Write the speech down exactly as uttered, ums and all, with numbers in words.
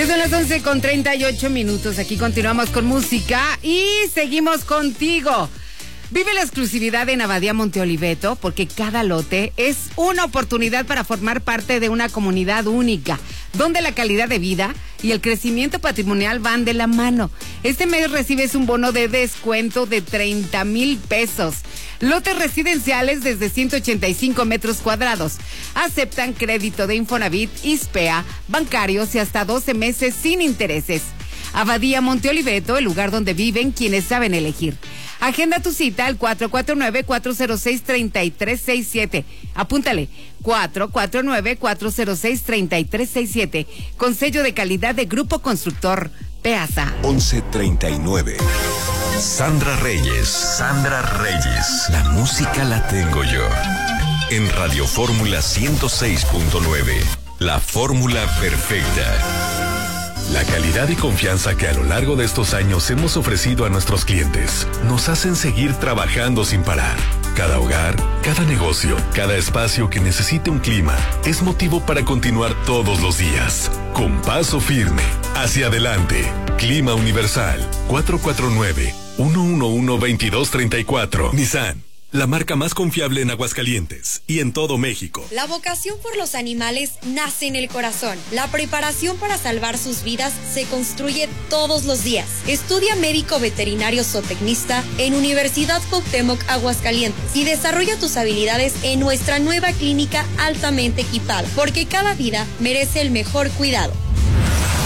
Ya son las once con treinta y ocho minutos. Aquí continuamos con música y seguimos contigo. Vive la exclusividad en Abadía Monte Oliveto, porque cada lote es una oportunidad para formar parte de una comunidad única, donde la calidad de vida y el crecimiento patrimonial van de la mano. Este mes recibes un bono de descuento de treinta mil pesos. Lotes residenciales desde ciento ochenta y cinco metros cuadrados. Aceptan crédito de Infonavit, ISPEA, bancarios y hasta doce meses sin intereses. Abadía Monte Oliveto, el lugar donde viven quienes saben elegir. Agenda tu cita al cuatro cuatro nueve, cuatro cero seis, tres tres seis siete. Apúntale, cuatro cuatro nueve, cuatro cero seis, tres tres seis siete. Con sello de calidad de Grupo Constructor Peasa. once treinta y nueve. Sandra Reyes. Sandra Reyes. La música la tengo yo. En Radio Fórmula ciento seis punto nueve. La fórmula perfecta. La calidad y confianza que a lo largo de estos años hemos ofrecido a nuestros clientes nos hacen seguir trabajando sin parar. Cada hogar, cada negocio, cada espacio que necesite un clima es motivo para continuar todos los días. Con paso firme, hacia adelante. Clima Universal, cuatro cuatro nueve, uno uno uno, dos dos tres cuatro. Nissan, la marca más confiable en Aguascalientes y en todo México. La vocación por los animales nace en el corazón. La preparación para salvar sus vidas se construye todos los días. Estudia médico veterinario zootecnista en Universidad Cuauhtémoc Aguascalientes y desarrolla tus habilidades en nuestra nueva clínica altamente equipada, porque cada vida merece el mejor cuidado.